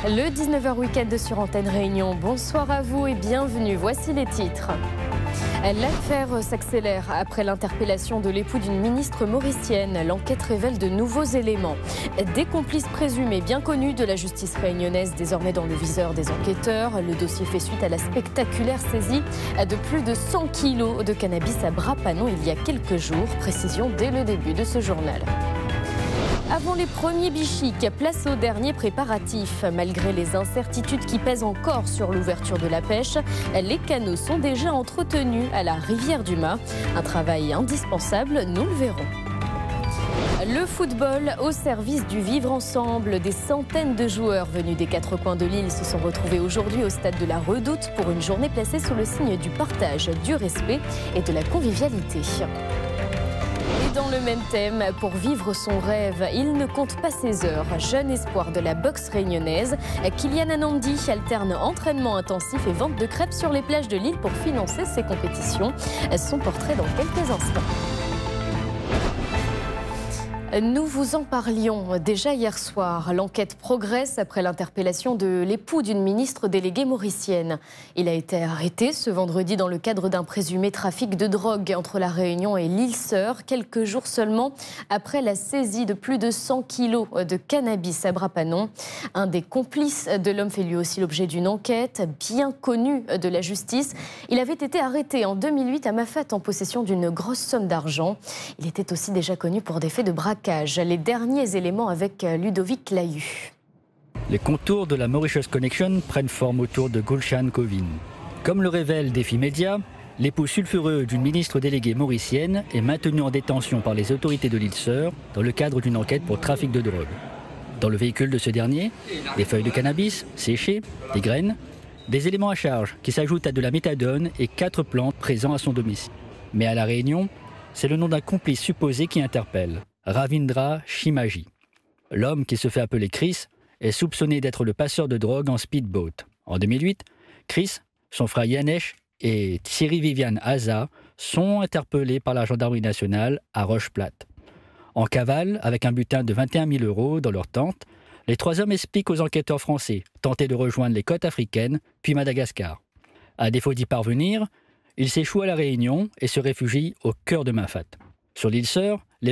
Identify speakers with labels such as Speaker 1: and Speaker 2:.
Speaker 1: Le 19h Week-end sur Antenne Réunion. Bonsoir à vous et bienvenue. Voici les titres. L'affaire s'accélère après l'interpellation de l'époux d'une ministre mauricienne. L'enquête révèle de nouveaux éléments. Des complices présumés bien connus de la justice réunionnaise, désormais dans le viseur des enquêteurs. Le dossier fait suite à la spectaculaire saisie de plus de 100 kilos de cannabis à Bras-Panon il y a quelques jours. Précision dès le début de ce journal. Avant les premiers bichiques, place aux derniers préparatifs. Malgré les incertitudes qui pèsent encore sur l'ouverture de la pêche, les canaux sont déjà entretenus à la rivière du Mât. Un travail indispensable, nous le verrons. Le football au service du vivre ensemble. Des centaines de joueurs venus des quatre coins de l'île se sont retrouvés aujourd'hui au stade de la Redoute pour une journée placée sous le signe du partage, du respect et de la convivialité. Dans le même thème, pour vivre son rêve, il ne compte pas ses heures. Jeune espoir de la boxe réunionnaise, Kylian Anandi alterne entraînement intensif et vente de crêpes sur les plages de l'île pour financer ses compétitions. Son portrait dans quelques instants. Nous vous en parlions déjà hier soir. L'enquête progresse après l'interpellation de l'époux d'une ministre déléguée mauricienne. Il a été arrêté ce vendredi dans le cadre d'un présumé trafic de drogue entre la Réunion et l'île-Sœur, quelques jours seulement après la saisie de plus de 100 kilos de cannabis à Bras-Panon. Un des complices de l'homme fait lui aussi l'objet d'une enquête bien connue de la justice. Il avait été arrêté en 2008 à Mafate en possession d'une grosse somme d'argent. Il était aussi déjà connu pour des faits de braquage. Les derniers éléments avec Ludovic Layut.
Speaker 2: Les contours de la Mauritius Connection prennent forme autour de Gulshan Kovin. Comme le révèle Défi Média, l'époux sulfureux d'une ministre déléguée mauricienne est maintenu en détention par les autorités de l'île-Sœur dans le cadre d'une enquête pour trafic de drogue. Dans le véhicule de ce dernier, des feuilles de cannabis séchées, des graines, des éléments à charge qui s'ajoutent à de la méthadone et 4 plantes présents à son domicile. Mais à La Réunion, c'est le nom d'un complice supposé qui interpelle. Ravindra Shimaji. L'homme qui se fait appeler Chris est soupçonné d'être le passeur de drogue en speedboat. En 2008, Chris, son frère Yanesh et Thierry Viviane Haza sont interpellés par la gendarmerie nationale à Roche-Plate. En cavale, avec un butin de 21 000 € dans leur tente, les 3 hommes expliquent aux enquêteurs français tenter de rejoindre les côtes africaines, puis Madagascar. À défaut d'y parvenir, ils s'échouent à La Réunion et se réfugient au cœur de Mafate. Sur l'île Sœur,